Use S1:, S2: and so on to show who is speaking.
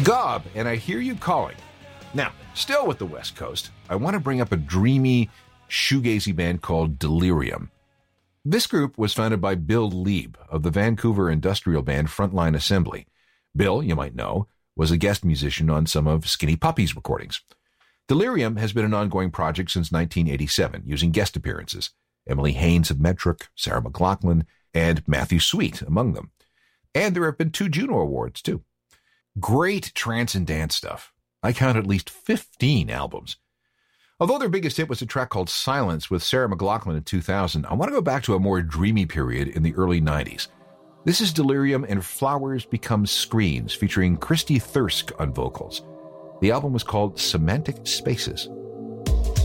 S1: Gob, and I hear you calling. Now, still with the West Coast, I want to bring up a dreamy, shoegazy band called Delirium. This group was founded by Bill Leeb of the Vancouver industrial band Frontline Assembly. Bill, you might know, was a guest musician on some of Skinny Puppy's recordings. Delirium has been an ongoing project since 1987, using guest appearances. Emily Haynes of Metric, Sarah McLachlan, and Matthew Sweet among them. And there have been 2 Juno Awards, too. Great trance and dance stuff. I count at least 15 albums. Although their biggest hit was a track called Silence with Sarah McLachlan in 2000, I want to go back to a more dreamy period in the early 90s. This is Delirium and Flowers Become Screens, featuring Christy Thirsk on vocals. The album was called Semantic Spaces.